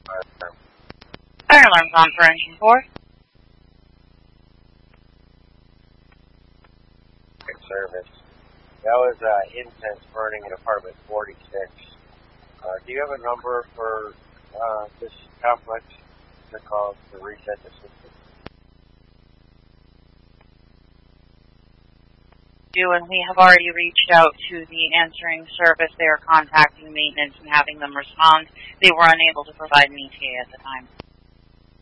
Fire alarm's on for engine 4. Good service. That was incense burning in apartment 46. Do you have a number for this complex to call to reset the system? And we have already reached out to the answering service. They are contacting maintenance and having them respond. They were unable to provide an ETA at the time.